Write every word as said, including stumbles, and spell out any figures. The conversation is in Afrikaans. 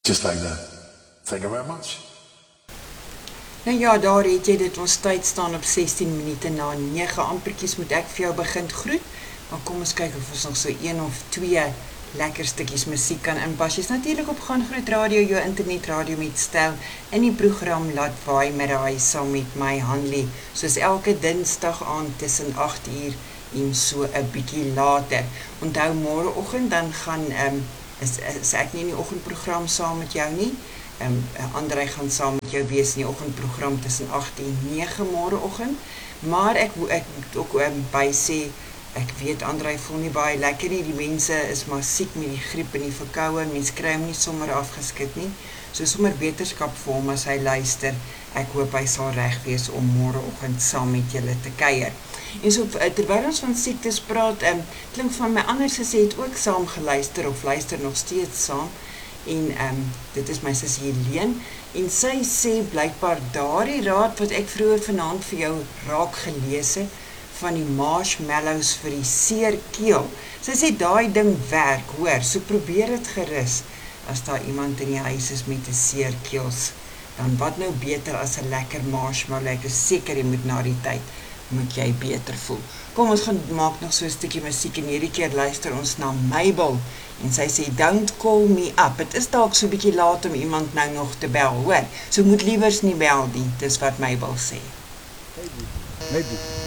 Just like that. Thank you very much. Nou ja, daar het jy dit, ons tyd staan op sestien minute na nege, ampertjies moet ek vir jou begin groet, maar kom ons kyk of ons nog so een of twee lekker stukkies musiek kan inpas. Jy's natuurlik op Gaan Groot Radio, jou internetradio met styl, in die program Laat Waai met Raai saam met my Hanlie, soos elke dinsdag aand tussen agt uur en so 'n bietjie later. Onthou môreoggend dan gaan um, is, is ek nie in die oggendprogram saam met jou nie. Um, Andrei gaan saam met jou wees in die oggendprogram tussen agt en nege môreoggend, maar ek ek moet ook um, by sê, ek weet Andrei voel nie baie lekker nie, die mense is maar siek met die griep en die verkoue, mens kry hom nie sommer afgeskit nie, so sommer wetenskap vir hom as hy luister. Ek hoop hy sal reg wees om môreoggend saam met julle te kuier. En so terwyl ons van siektes praat, um, klink van my ander sussie het ook saam geluister of luister nog steeds saam. En um, dit is my sussie Helene, en sy sê blykbaar daardie raad wat ek vroeër vanaand vir jou raak gelees het, van die marshmallows vir die seer keel. Sy sê daai ding werk, hoor, so probeer dit gerus, as daar iemand in die huis is met 'n seer keels, dan wat nou beter as 'n lekker marshmallow, ek is seker jy moet na die tyd, moet jy beter voel. Kom, ons gaan maak nog so 'n stukkie musiek, en hierdie keer luister ons na Mabel, en sy sê, don't call me up. Het is dalk so 'n bietjie laat om iemand nou nog te bel, hoor, so moet liewers nie bel nie, dis wat Mabel sê. Maybe, maybe.